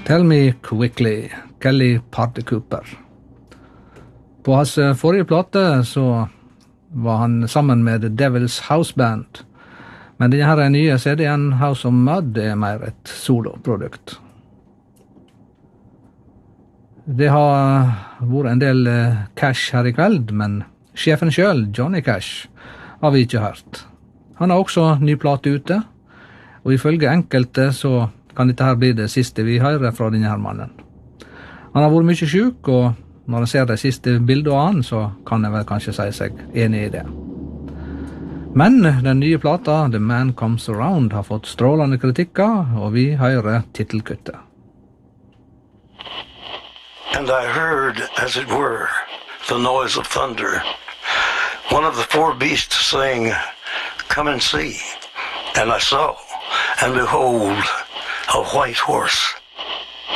Tell Me Quickly, Kelly Party Cooper. På hans forrige plate så var han sammen med The Devil's House Band. Men denne nye CD-en, House of Mud, mer et soloprodukt. Det har vært en del Cash her I kveld, men sjefen selv, Johnny Cash, har vi ikke hørt. Han har også ny plate ute, og ifølge enkelte så kan dette her bli det siste vi hører fra denne her mannen. Han har vært mye syk, og når jeg ser de siste bildene av han, så kan jeg vel kanskje si seg enig I det. Men den nye plata, The Man Comes Around, har fått strålende kritikker, og vi hører titelkuttet. And I heard, as it were, the noise of thunder. One of the four beasts saying, "Come and see." And I saw, and behold, a white horse.